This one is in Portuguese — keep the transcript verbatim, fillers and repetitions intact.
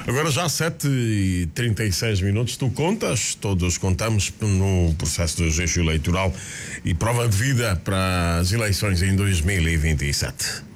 Agora já sete e trinta e seis minutos, tu contas, todos contamos no processo de registro eleitoral e prova de vida para as eleições em dois mil e vinte e sete.